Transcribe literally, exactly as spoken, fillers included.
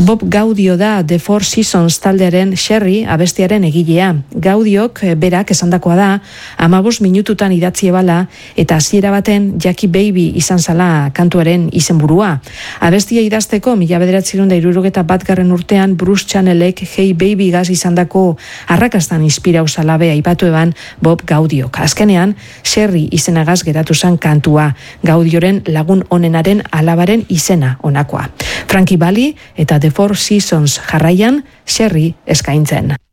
Bob Gaudio da The Four Seasons taldearen Sherry abestiaren egilea. Gaudiok berak esandakoa da, hamabost minututan idatzi ebala eta hasiera baten Jackie Baby izan zala kantuaren izenburua. Abestia idazteko mila bederatziehun eta hirurogeita batgarren urtean Bruce Channelek Hey Baby gaz izandako arrakastan inspirau zalabe aipatu eban Bob Gaudiok. Azkenean, Sherry izenagaz geratu zen kantua. Gaudioren lagun onenaren alabaren izena onakoa. Frankie Valli eta The Four Seasons jarraian Sherry eskaintzen.